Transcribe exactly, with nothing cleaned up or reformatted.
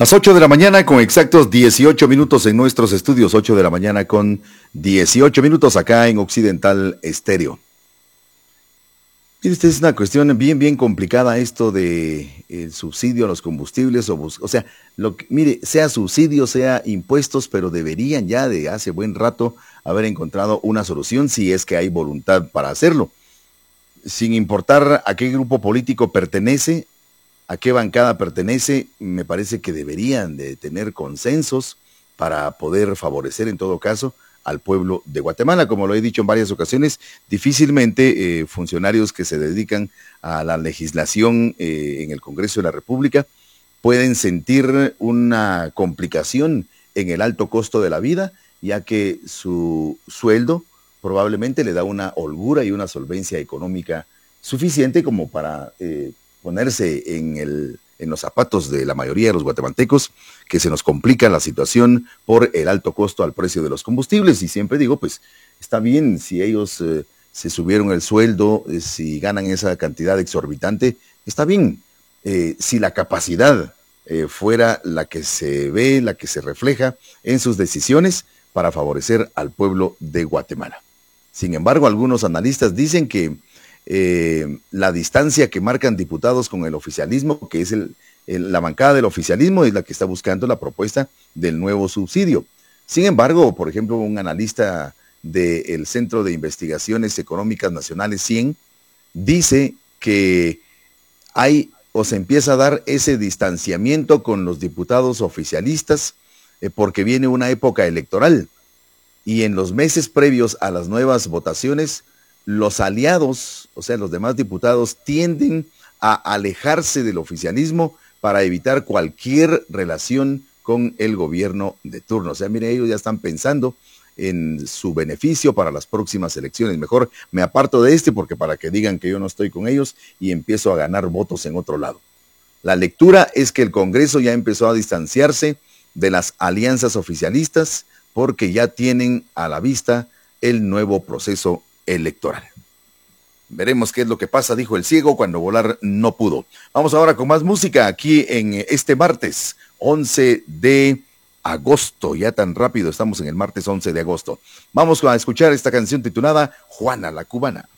Las ocho de la mañana con exactos dieciocho minutos en nuestros estudios, ocho de la mañana con dieciocho minutos acá en Occidental Estéreo. Esta es una cuestión bien, bien complicada esto de el subsidio a los combustibles, o, o sea, lo que, mire, sea subsidio, sea impuestos, pero deberían ya de hace buen rato haber encontrado una solución si es que hay voluntad para hacerlo. Sin importar a qué grupo político pertenece, a qué bancada pertenece, me parece que deberían de tener consensos para poder favorecer en todo caso al pueblo de Guatemala. Como lo he dicho en varias ocasiones, difícilmente eh, funcionarios que se dedican a la legislación eh, en el Congreso de la República pueden sentir una complicación en el alto costo de la vida, ya que su sueldo probablemente le da una holgura y una solvencia económica suficiente como para eh, ponerse en, el, en los zapatos de la mayoría de los guatemaltecos, que se nos complica la situación por el alto costo al precio de los combustibles. Y siempre digo, pues está bien si ellos eh, se subieron el sueldo, eh, si ganan esa cantidad exorbitante, está bien. Eh, si la capacidad eh, fuera la que se ve, la que se refleja en sus decisiones para favorecer al pueblo de Guatemala. Sin embargo, algunos analistas dicen que Eh, la distancia que marcan diputados con el oficialismo, que es el, el, la bancada del oficialismo, es la que está buscando la propuesta del nuevo subsidio. Sin embargo, por ejemplo, un analista del Centro de Investigaciones Económicas Nacionales, CIEN, dice que hay o se empieza a dar ese distanciamiento con los diputados oficialistas eh, porque viene una época electoral y en los meses previos a las nuevas votaciones los aliados, o sea, los demás diputados, tienden a alejarse del oficialismo para evitar cualquier relación con el gobierno de turno. O sea, mire, ellos ya están pensando en su beneficio para las próximas elecciones. Mejor me aparto de este porque para que digan que yo no estoy con ellos y empiezo a ganar votos en otro lado. La lectura es que el Congreso ya empezó a distanciarse de las alianzas oficialistas porque ya tienen a la vista el nuevo proceso electoral. Veremos qué es lo que pasa, dijo el ciego cuando volar no pudo. Vamos ahora con más música aquí en este martes once de agosto. Ya tan rápido estamos en el martes once de agosto. Vamos a escuchar esta canción titulada Juana la Cubana.